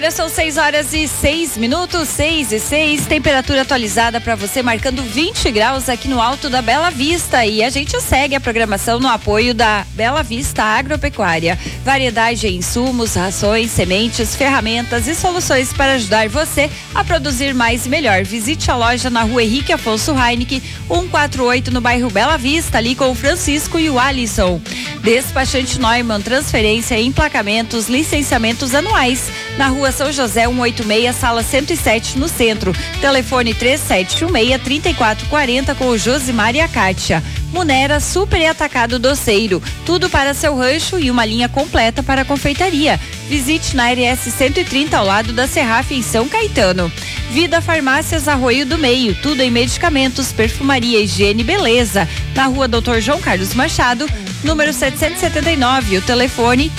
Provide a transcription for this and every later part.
Agora são 6h06, 6:06, temperatura atualizada para você, marcando 20 graus aqui no alto da Bela Vista. E a gente segue a programação no apoio da Bela Vista Agropecuária. Variedade em insumos, rações, sementes, ferramentas e soluções para ajudar você a produzir mais e melhor. Visite a loja na rua Henrique Afonso Heineken, 148, no bairro Bela Vista, ali com o Francisco e o Alisson. Despachante Neumann, transferência, emplacamentos, licenciamentos anuais, na rua São José 186, sala 107, no centro. Telefone 3716-3440 com o Josimar e a Kátia. Munera Super e Atacado Doceiro, tudo para seu rancho e uma linha completa para a confeitaria. Visite na RS 130 ao lado da Serraf em São Caetano. Vida Farmácias Arroio do Meio, tudo em medicamentos, perfumaria, higiene e beleza. Na rua Dr. João Carlos Machado, número 779, o telefone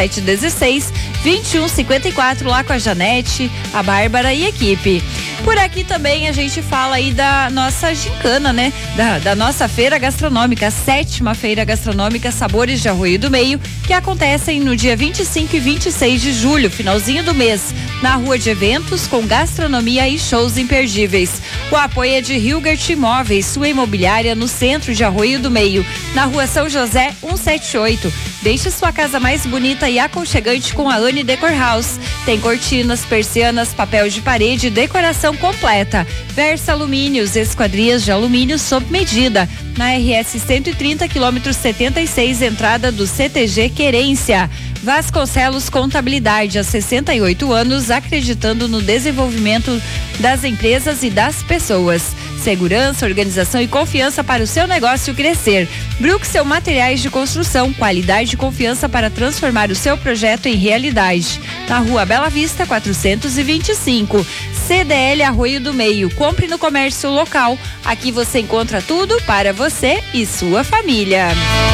3716-2154, lá com a Janete, a Bárbara e a equipe. Por aqui também a gente fala aí da nossa gincana, né? Da nossa feira gastronômica, a 7ª feira gastronômica Sabores de Arroio do Meio, que acontecem no dia 25 e 26 de julho, finalzinho do mês, na rua de eventos com gastronomia e shows imperdíveis. O apoio é de Hilgert Imóveis, sua imobiliária no centro de Arroio do Meio, na rua São José 178. Deixe sua casa mais bonita e aconchegante com a Anne Decor House. Tem cortinas, persianas, papel de parede e decoração completa. Versa Alumínios, esquadrias de alumínio sob medida. Na RS 130, quilômetro 76, entrada do CTG Querência. Vasconcelos Contabilidade, há 68 anos, acreditando no desenvolvimento das empresas e das pessoas. Segurança, organização e confiança para o seu negócio crescer. Bruxel Materiais de Construção, qualidade e confiança para transformar o seu projeto em realidade. Na rua Bela Vista, 425. CDL Arroio do Meio, compre no comércio local. Aqui você encontra tudo para você e sua família.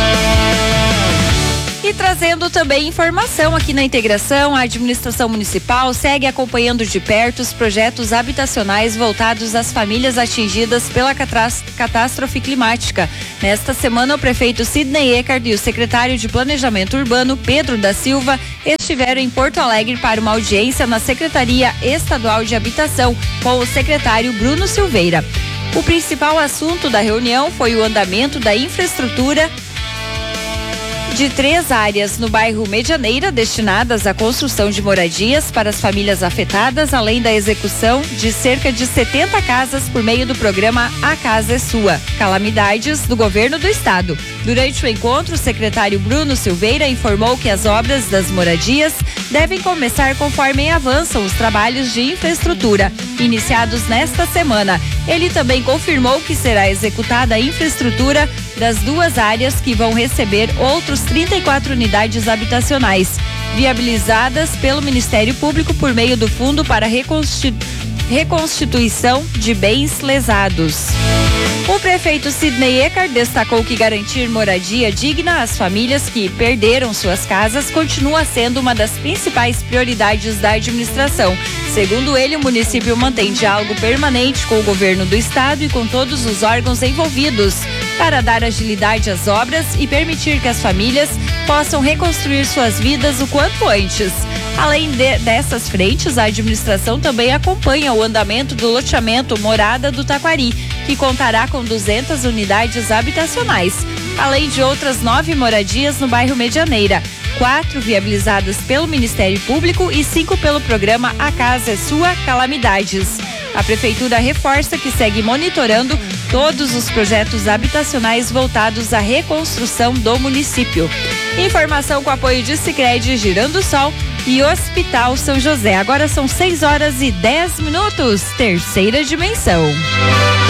E trazendo também informação aqui na integração, a administração municipal segue acompanhando de perto os projetos habitacionais voltados às famílias atingidas pela catástrofe climática. Nesta semana, o prefeito Sidney Eckert e o secretário de Planejamento Urbano, Pedro da Silva, estiveram em Porto Alegre para uma audiência na Secretaria Estadual de Habitação com o secretário Bruno Silveira. O principal assunto da reunião foi o andamento da infraestrutura de 3 áreas no bairro Medianeira destinadas à construção de moradias para as famílias afetadas, além da execução de cerca de 70 casas por meio do programa A Casa é Sua, Calamidades do Governo do Estado. Durante o encontro, o secretário Bruno Silveira informou que as obras das moradias devem começar conforme avançam os trabalhos de infraestrutura, iniciados nesta semana. Ele também confirmou que será executada a infraestrutura das 2 áreas que vão receber outros 34 unidades habitacionais, viabilizadas pelo Ministério Público por meio do Fundo para Reconstituição de Bens Lesados. O prefeito Sidney Eckert destacou que garantir moradia digna às famílias que perderam suas casas continua sendo uma das principais prioridades da administração. Segundo ele, o município mantém diálogo permanente com o governo do estado e com todos os órgãos envolvidos para dar agilidade às obras e permitir que as famílias possam reconstruir suas vidas o quanto antes. Além dessas frentes, a administração também acompanha o andamento do loteamento Morada do Taquari, que contará com 200 unidades habitacionais, além de outras 9 moradias no bairro Medianeira, 4 viabilizadas pelo Ministério Público e 5 pelo programa A Casa é Sua, Calamidades. A Prefeitura reforça que segue monitorando todos os projetos habitacionais voltados à reconstrução do município. Informação com apoio de Sicredi, Girando Sol e Hospital São José. Agora são 6h10, terceira dimensão.